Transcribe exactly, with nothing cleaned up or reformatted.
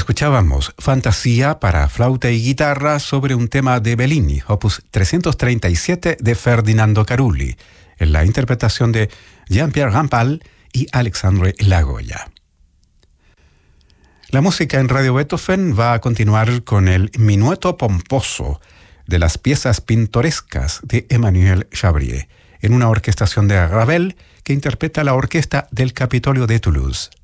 Escuchábamos Fantasía para flauta y guitarra sobre un tema de Bellini, opus trescientos treinta y siete de Ferdinando Carulli, en la interpretación de Jean-Pierre Rampal y Alexandre Lagoya. La música en Radio Beethoven va a continuar con el Minueto Pomposo de las piezas pintorescas de Emmanuel Chabrier, en una orquestación de Ravel que interpreta la orquesta del Capitolio de Toulouse.